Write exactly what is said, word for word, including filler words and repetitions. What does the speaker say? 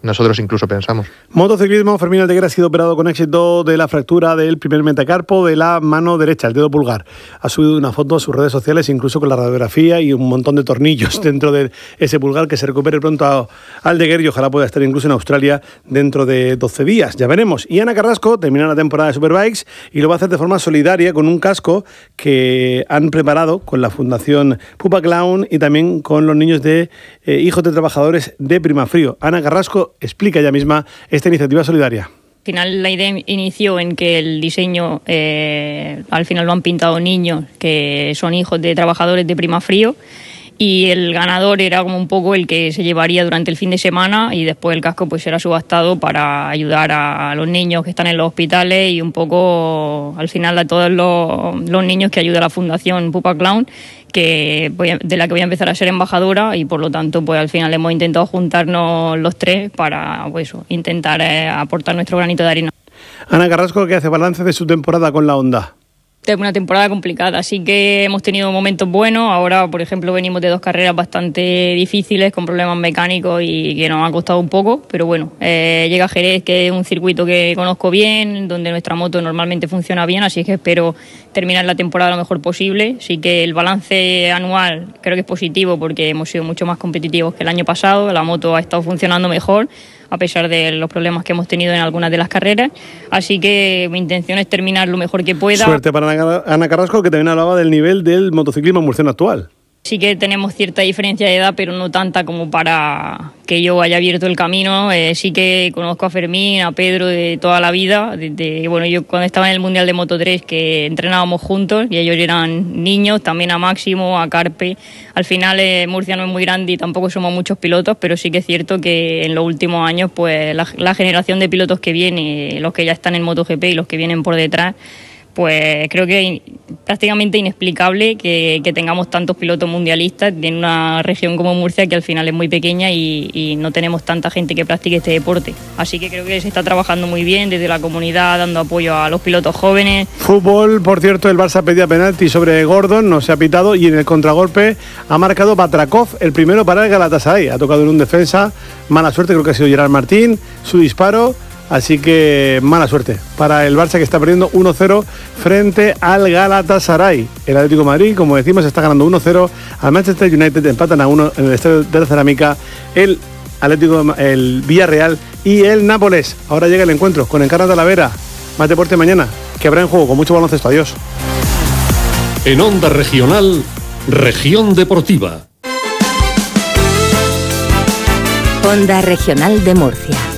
nosotros incluso pensamos. Motociclismo, Fermín Aldeguer ha sido operado con éxito de la fractura del primer metacarpo de la mano derecha, el dedo pulgar. Ha subido una foto a sus redes sociales, incluso con la radiografía y un montón de tornillos dentro de ese pulgar. Que se recupere pronto a Aldeguer y ojalá pueda estar incluso en Australia dentro de doce días. Ya veremos. Y Ana Carrasco termina la temporada de Superbikes y lo va a hacer de forma solidaria con un casco que han preparado con la Fundación Pupa Clown y también con los niños de eh, hijos de trabajadores de Primafrío. Ana Carrasco explica ella misma esta iniciativa solidaria. Al final la idea inició en que el diseño, eh, al final lo han pintado niños que son hijos de trabajadores de Primafrío, y el ganador era como un poco el que se llevaría durante el fin de semana, y después el casco pues era subastado para ayudar a los niños que están en los hospitales y un poco al final a todos los, los niños que ayuda la Fundación Pupa Clown, que voy a, de la que voy a empezar a ser embajadora, y por lo tanto pues al final hemos intentado juntarnos los tres para pues, intentar eh, aportar nuestro granito de arena. Ana Carrasco, que hace balance de su temporada con la Honda. Una temporada complicada, así que hemos tenido momentos buenos. Ahora, por ejemplo, venimos de dos carreras bastante difíciles con problemas mecánicos y que nos ha costado un poco, pero bueno, eh, llega Jerez, que es un circuito que conozco bien, donde nuestra moto normalmente funciona bien, así que espero terminar la temporada lo mejor posible. Así que el balance anual creo que es positivo porque hemos sido mucho más competitivos que el año pasado, la moto ha estado funcionando mejor a pesar de los problemas que hemos tenido en algunas de las carreras, así que mi intención es terminar lo mejor que pueda. Suerte para Ana Carrasco, que también hablaba del nivel del motociclismo murciano actual. Sí que tenemos cierta diferencia de edad, pero no tanta como para que yo haya abierto el camino. Eh, sí que conozco a Fermín, a Pedro de toda la vida. Desde, bueno, yo cuando estaba en el Mundial de Moto tres, que entrenábamos juntos y ellos eran niños, también a Máximo, a Carpe. Al final eh, Murcia no es muy grande y tampoco somos muchos pilotos, pero sí que es cierto que en los últimos años pues la, la generación de pilotos que viene, los que ya están en MotoGP y los que vienen por detrás, pues creo que es prácticamente inexplicable que, que tengamos tantos pilotos mundialistas en una región como Murcia, que al final es muy pequeña y, y no tenemos tanta gente que practique este deporte. Así que creo que se está trabajando muy bien desde la comunidad, dando apoyo a los pilotos jóvenes. Fútbol, por cierto, el Barça pedía penalti sobre Gordon, no se ha pitado, y en el contragolpe ha marcado Batrakov, el primero para el Galatasaray. Ha tocado en un defensa, mala suerte, creo que ha sido Gerard Martín, su disparo. Así que mala suerte para el Barça, que está perdiendo uno cero frente al Galatasaray. El Atlético de Madrid, como decimos, está ganando uno cero al Manchester United, empatan a uno en el estadio de la Cerámica el Atlético, el Villarreal y el Nápoles. Ahora llega el encuentro con Encarna Talavera. Más deporte mañana, que habrá en juego con mucho baloncesto. Adiós. En Onda Regional, Región Deportiva. Onda Regional de Murcia.